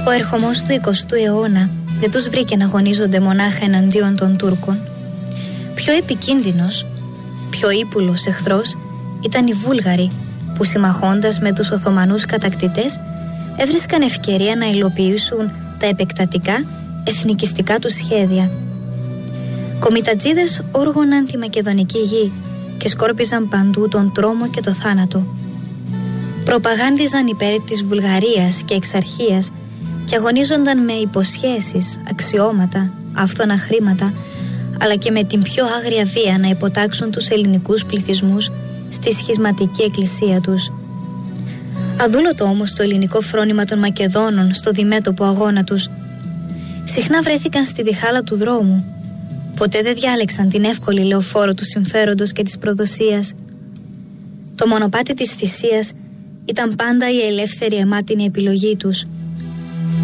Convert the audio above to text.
Ο ερχομός του 20ου αιώνα δεν τους βρήκε να αγωνίζονται μονάχα εναντίον των Τούρκων. Πιο επικίνδυνος, πιο ύπουλος εχθρός ήταν οι Βούλγαροι, που συμμαχώντας με τους Οθωμανούς κατακτητές έβρισκαν ευκαιρία να υλοποιήσουν τα επεκτατικά εθνικιστικά τους σχέδια. Κομιτατζίδες όργωναν τη μακεδονική γη και σκόρπιζαν παντού τον τρόμο και το θάνατο. Προπαγάνδιζαν υπέρ της Βουλγαρίας και εξαρχίας και αγωνίζονταν με υποσχέσεις, αξιώματα, άφθονα χρήματα, αλλά και με την πιο άγρια βία να υποτάξουν τους ελληνικούς πληθυσμούς στη σχισματική εκκλησία τους. Αδούλωτο όμως το ελληνικό φρόνημα των Μακεδόνων στο διμέτωπο αγώνα τους. Συχνά βρέθηκαν στη διχάλα του δρόμου. Ποτέ δεν διάλεξαν την εύκολη λεωφόρο του συμφέροντος και της προδοσίας. Το μονοπάτι της θυσίας ήταν πάντα η ελεύθερη αιμάτινη επιλογή τους.